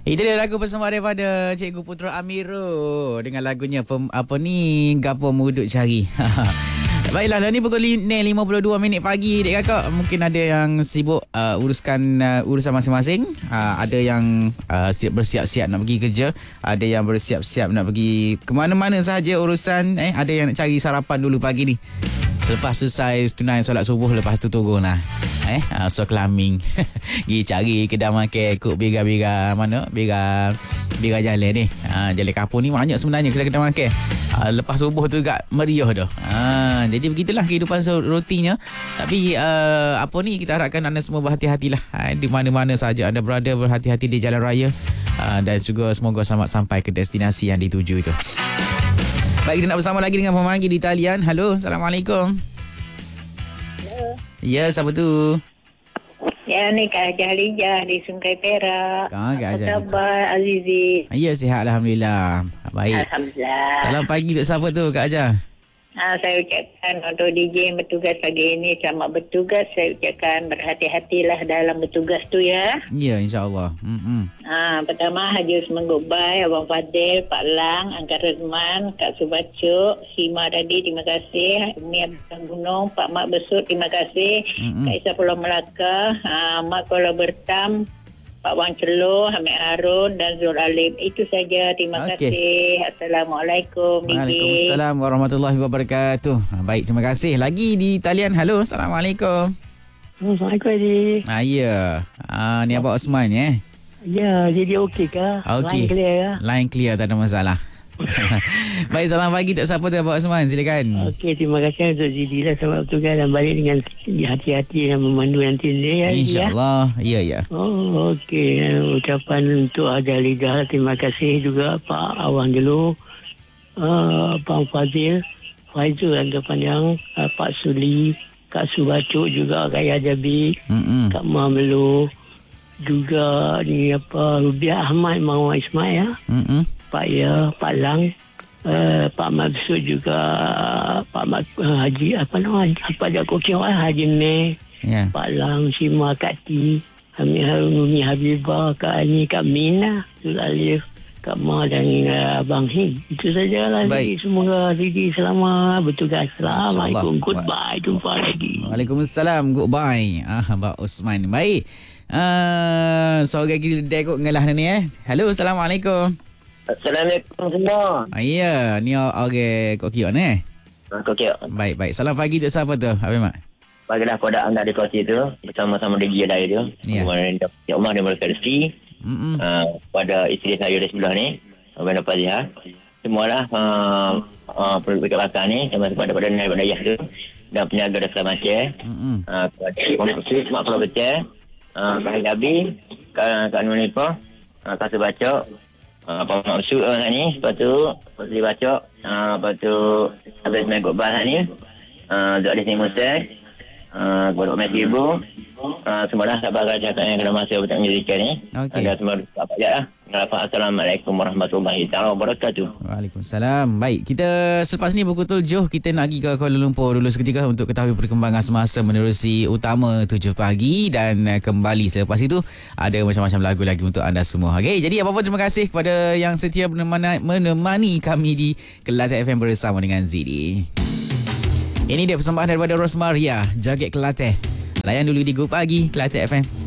Itu dia lagu persembahan daripada Cikgu Putra Amiro dengan lagunya Gapo Muduk Cari. Baiklah, dah ni pukul 5:52 pagi dek kakak. Mungkin ada yang sibuk uruskan urusan masing-masing. Ada yang bersiap-siap nak pergi kerja. Ada yang bersiap-siap nak pergi ke mana-mana sahaja urusan. Ada yang nak cari sarapan dulu pagi ni. Selepas selesai tunai solat subuh, lepas tu turun lah. So climbing. Pergi cari kedai makan ikut bega-bega mana? Bega jalan ni. Jalan kapur ni banyak sebenarnya kedai-kedai makan. Lepas subuh tu agak meriah dah. Jadi begitulah kehidupan rutinnya. Tapi kita harapkan anda semua berhati-hatilah. Di mana-mana saja anda berada, berhati-hati di jalan raya. Dan juga semoga selamat sampai ke destinasi yang dituju itu. Baik, kita nak bersama lagi dengan pemanggil di talian. Halo, Assalamualaikum. Halo. Ya, siapa tu? Ya, ni Kak Ajah Lijah di Sungai Perak. Kak Ajah. Apa khabar, Azizi? Ya, sihat Alhamdulillah. Baik. Alhamdulillah. Salam pagi untuk siapa tu, Kak Ajah? Saya ucapkan untuk DJ yang bertugas pagi ini, selamat bertugas. Saya ucapkan berhati-hatilah dalam bertugas tu ya. Ya, insyaAllah. Pertama, Haji Usman Goodbye, Abang Fadil, Pak Lang, Angkat Rezman, Kak Subacuk, Sima tadi, terima kasih. Umi Abang Gunung, Pak Mak Besut, terima kasih. Kak Isa Pulau Melaka, Mak Kuala Bertam, Pak Wan Celur, Hamid Harun dan Zul Alim. Itu saja. Terima kasih. Assalamualaikum. Waalaikumsalam warahmatullahi wabarakatuh. Baik, terima kasih. Lagi di talian. Halo, Assalamualaikum. Assalamualaikum, Haji. Ya. Ni Abang Osman ya. Ya, jadi okey kah? Okey. Line clear kah? Line clear, tak ada masalah. Baik, salam pagi untuk siapa tu Abang Osman, silakan. Okey, terima kasih untuk Zidi lah. Selamat bertugas dan balik dengan hati-hati dan memandu nanti ya. InsyaAllah. Ya. Oh, okey. Ucapan untuk Ajah Lidah. Terima kasih juga Pak Awan dulu. Pak Fadil, Faizul dan Panjang, Pak Suli, Kak Subacuk juga, Kak Yajabi, Kak Mamelu, juga ni Rubiah Ahmad, Mawar Ismail ya. Pak Lang, Pak Maksud juga, Pak Haji Haji Ne, Pak Lang, Sima, Kak Ti, Hamid Harun, Umi Habibah, Kak Ani, Kak Mina, Zul Alif, Kak Ma dan Abang Hing. Itu sajalah. Baik. Semoga Zidi selamat bertugas. Assalamualaikum. Goodbye. Jumpa lagi. Waalaikumsalam. Goodbye. Abang Osman. Baik. Seorang lagi dekok ngalah ni Halo, Assalamualaikum. Assalamualaikum semua. Ya, ni orang kok kiok ni. Kok kiok. Baik. Salam pagi untuk siapa tu? Habis mak. Bagilah kepada anda di kota itu bersama-sama DJ Dai tu. Ya Allah dia berkat rezeki. Pada isteri saya di sebelah ni, Abang Fazihah. Semualah penduduk belakang ni sama kepada naib dayah tu dan penjaga dan selamatnya. Kepada Komisi Mak Pulau Beceh, Kak Habi, Kak Nunipah, Kak Subacuk, Pak Maksud ni, lepas tu Putri Bacok, lepas tu Abang Ismail Gokbal ni, Zul Adis ni Musek, kepada Messi Ibu, semualah sahabat raja yang kena masa bertang muzikan ni. Dan semua sahabat je lah. Assalamualaikum warahmatullahi wabarakatuh. Waalaikumsalam. Baik, kita selepas ni pukul 7 kita nak pergi ke Kuala Lumpur dulu seketika untuk ketahui perkembangan semasa menerusi utama 7 pagi dan kembali selepas itu ada macam-macam lagu lagi untuk anda semua. Okey, jadi apa-apa terima kasih kepada yang setia menemani kami di Kelantan FM bersama dengan Zidi. Ini dia persembahan daripada Rosmaria, Jaget Kelantan. Layan dulu di Grup Pagi Kelantan FM.